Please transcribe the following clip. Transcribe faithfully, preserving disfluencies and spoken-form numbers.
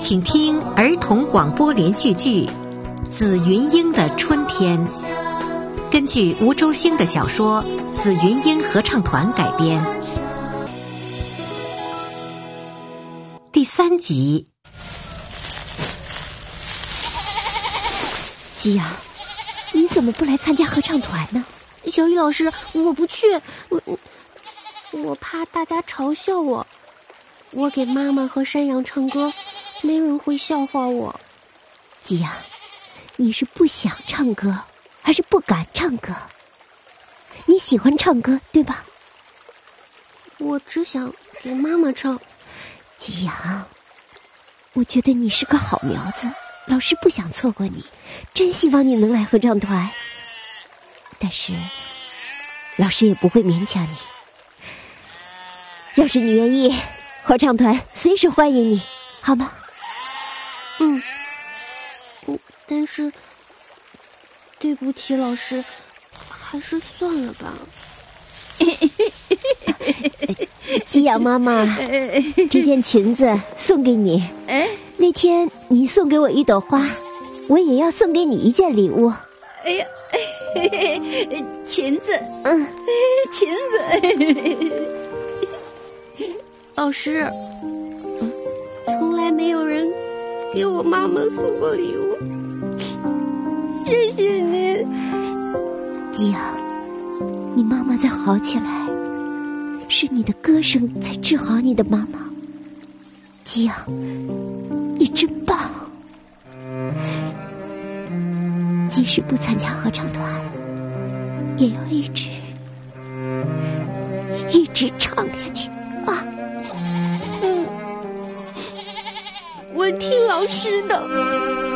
请听儿童广播连续剧《紫云英的春天》，根据吴周星的小说《紫云英合唱团》改编。第三集。 吉阳，你怎么不来参加合唱团呢？ 小易老师，我不去，我我怕大家嘲笑我。我给妈妈和山羊唱歌，没人会笑话我。 吉阳，你是不想唱歌，还是不敢唱歌？你喜欢唱歌，对吧？ 我只想给妈妈唱。 吉阳，我觉得你是个好苗子，老师不想错过你，真希望你能来合唱团。但是老师也不会勉强你，要是你愿意，合唱团随时欢迎你，好吗？ 嗯，但是对不起老师，还是算了吧。 吉阳妈妈，这件裙子送给你。那天你送给我一朵花，我也要送给你一件礼物。 哎呀，裙子， 嗯， 裙子。 老师，从来没有人给我妈妈送过礼物，谢谢您。 吉阳，你妈妈在好起来，是你的歌声在治好你的妈妈。吉阳，你真棒！即使不参加合唱团，也要一直一直唱下去啊！ 嗯，我听老师的。